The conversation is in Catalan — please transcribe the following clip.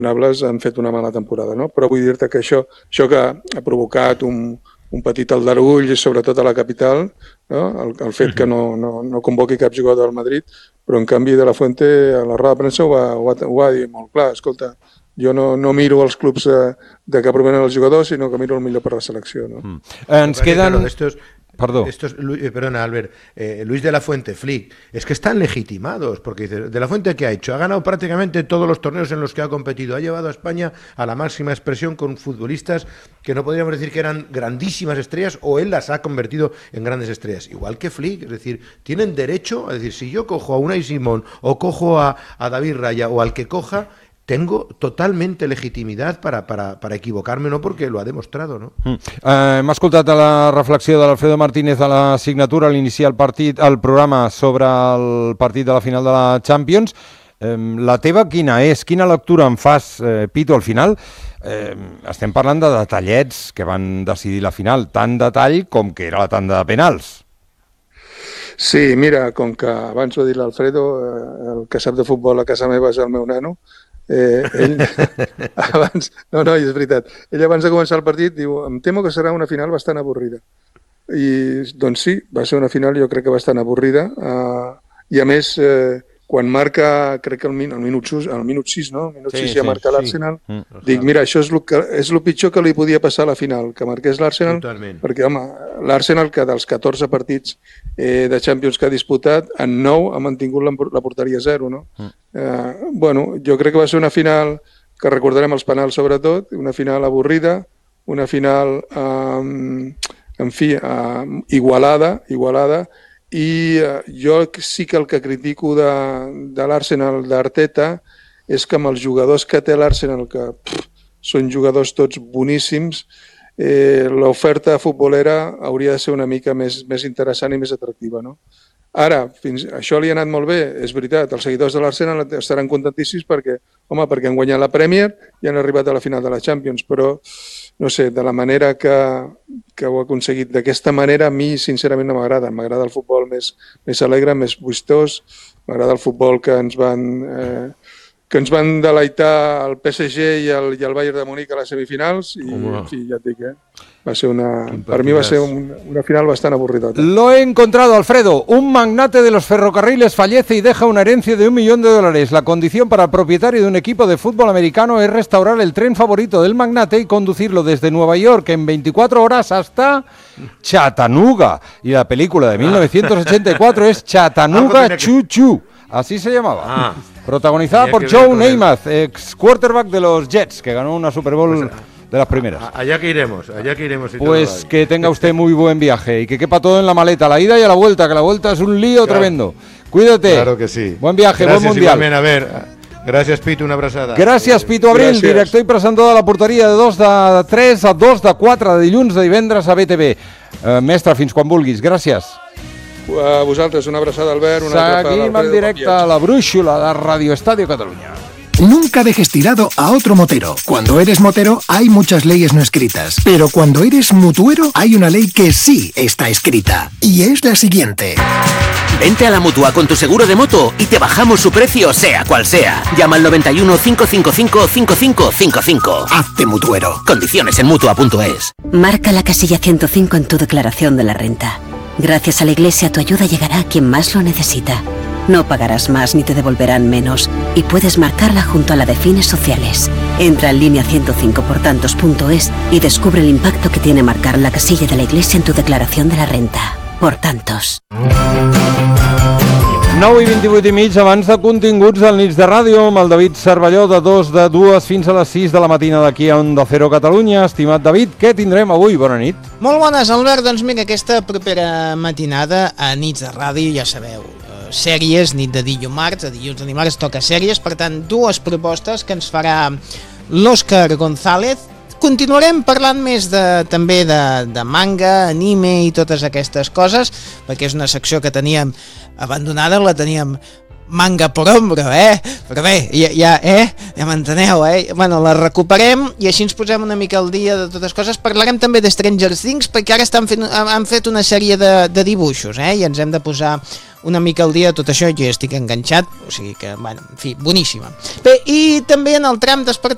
han fet una mala temporada, no? Però vull dir-te que això que ha provocat un petit aldarull, sobretot a la capital, no? El fet que no convoqui cap jugador del Madrid, però en canvi De La Fuente a la roda de premsa ho va dir molt clar. Escolta, jo no miro els clubs de que provenen els jugadors, sinó que miro el millor per la selecció, no? Ens queden... Perdón, perdona, Albert. Luis de la Fuente, Flick, es que están legitimados, porque dice, ¿De la Fuente qué ha hecho? Ha ganado prácticamente todos los torneos en los que ha competido, ha llevado a España a la máxima expresión con futbolistas que no podríamos decir que eran grandísimas estrellas, o él las ha convertido en grandes estrellas, igual que Flick, es decir, tienen derecho a decir, si yo cojo a Unai Simón o cojo a David Raya o al que coja, tengo totalmente legitimidad para equivocarme, no, porque lo ha demostrado, no? Hem escoltat la reflexió de l'Alfredo Martínez a la signatura a l'iniciar el programa sobre el partit de la final de la Champions. La teva quina és? Quina lectura en fas, Pitu, al final? Estem parlant de detallets que van decidir la final, tant detall com que era la tanda de penals. Sí, mira, com que abans ho ha dit l'Alfredo, el que sap de futbol a casa meva és el meu nano, ell abans, no, és veritat, ell abans de començar el partit diu, em temo que serà una final bastant avorrida, i doncs sí, va ser una final jo crec que bastant avorrida, i a més quan marca, crec que al minut 6, no? Al minut 6 ja marca l'Arsenal. Dic, mira, això és el pitjor que li podia passar a la final, que marqués l'Arsenal, perquè, home, l'Arsenal, que dels 14 partits de Champions que ha disputat, en 9 ha mantingut la porteria 0, no? Bueno, jo crec que va ser una final que recordarem els penals sobretot, una final avorrida, una final, en fi, igualada, i jo sí que el que critico de l'Arsenal d'Arteta és que amb els jugadors que té l'Arsenal, que són jugadors tots boníssims, l'oferta futbolera hauria de ser una mica més interessant i més atractiva, no? Ara, això li ha anat molt bé, és veritat, els seguidors de l'Arsenal estaran contentíssims perquè han guanyat la Premier i han arribat a la final de la Champions, però no sé, de la manera que ho ha aconseguit d'aquesta manera, a mi sincerament no m'agrada. M'agrada el futbol més alegre, més vistós, m'agrada el futbol que ens van deleitar el PSG i el Bayern de Múnich a les semifinals i, en fi, ja et dic, per mi va ser una final bastante aburrida. Lo he encontrado, Alfredo. Un magnate de los ferrocarriles fallece y deja una herencia de $1 millón. La condición para el propietario de un equipo de fútbol americano es restaurar el tren favorito del magnate y conducirlo desde Nueva York en 24 horas hasta Chattanooga. Y la película de 1984 es Chattanooga Choo Choo. Así se llamaba. Protagonizada por Joe Namath, ex quarterback de los Jets, que ganó una Super Bowl de las primeras. Allá que iremos. Pues que tenga usted muy buen viaje y que quepa todo en la maleta, la ida y a la vuelta, que la vuelta es un lío tremendo. Cuídate. Claro que sí. Buen viaje, Gràcies, buen mundial. Igualment, a ver. Gràcies, Pitu, una abraçada. Gràcies, Pitu Abril, Gràcies. director i presentador de la porteria de 2 de 3 a 2 de 4 de dilluns de divendres a BTV. Mestre, fins quan vulguis. Gràcies. A vosaltres, una abraçada, Albert. Seguim en directe a la brúixola de Radio Estadio Catalunya. Nunca dejes tirado a otro motero. Cuando eres motero hay muchas leyes no escritas, pero cuando eres mutuero hay una ley que sí está escrita, y es la siguiente. Vente a la Mutua con tu seguro de moto y te bajamos su precio sea cual sea. Llama al 91 555 5555. Hazte mutuero. Condiciones en Mutua.es. Marca la casilla 105 en tu declaración de la renta. Gracias a la Iglesia tu ayuda llegará a quien más lo necesita. No pagarás más ni te devolverán menos y puedes marcarla junto a la de fines sociales. Entra en línea 105portantos.es y descubre el impacto que tiene marcar la casilla de la Iglesia en tu declaración de la renta. Por tantos. 9 i 28 i mig, abans de continguts del Nits de Ràdio, amb el David Cervelló de 2 fins a les 6 de la matina d'aquí a Onda Cero Catalunya. Estimat David, què tindrem avui? Bona nit. Molt bones, Albert. Doncs mira, aquesta propera matinada a Nits de Ràdio, ja sabeu, sèries, nit de dilluns, a dilluns de dimarts toca sèries, per tant, dues propostes que ens farà l'Òscar González. Continuarem parlant més també de manga, anime i totes aquestes coses, perquè és una secció que teníem abandonada, la teníem manga por hombro, Però bé, ja m'enteneu, Bueno, la recuperem i així ens posem una mica al dia de totes coses. Parlarem també de Stranger Things, perquè ara han fet una sèrie de dibuixos, i ens hem de posar una mica al dia de tot això. Jo ja estic enganxat, o sigui que, bueno, en fi, boníssima. Bé, i també en el tram